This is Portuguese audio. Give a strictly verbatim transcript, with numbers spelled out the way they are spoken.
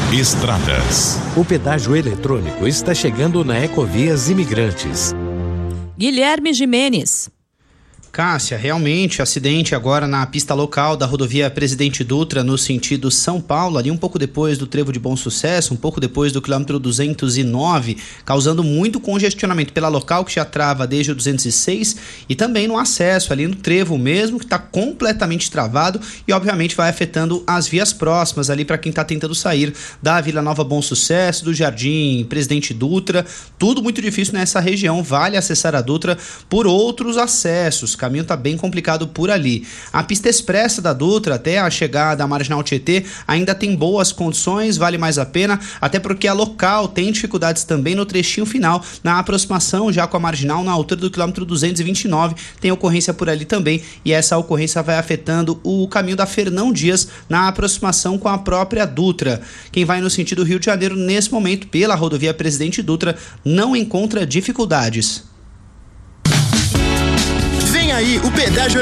Estradas. O pedágio eletrônico está chegando na Ecovias Imigrantes. Guilherme Gimenez. Cássia, realmente, acidente agora na pista local da rodovia Presidente Dutra, no sentido São Paulo, ali um pouco depois do Trevo de Bom Sucesso, um pouco depois do quilômetro duzentos e nove, causando muito congestionamento pela local, que já trava desde o duzentos e seis, e também no acesso ali no Trevo mesmo, que está completamente travado e obviamente vai afetando as vias próximas ali para quem está tentando sair da Vila Nova Bom Sucesso, do Jardim Presidente Dutra, tudo muito difícil nessa região, vale acessar a Dutra por outros acessos. O caminho está bem complicado por ali. A pista expressa da Dutra até a chegada à Marginal Tietê ainda tem boas condições, vale mais a pena, até porque a local tem dificuldades também no trechinho final, na aproximação já com a Marginal, na altura do quilômetro duzentos e vinte e nove, tem ocorrência por ali também, e essa ocorrência vai afetando o caminho da Fernão Dias na aproximação com a própria Dutra. Quem vai no sentido Rio de Janeiro nesse momento pela rodovia Presidente Dutra não encontra dificuldades. Vem aí o pedágio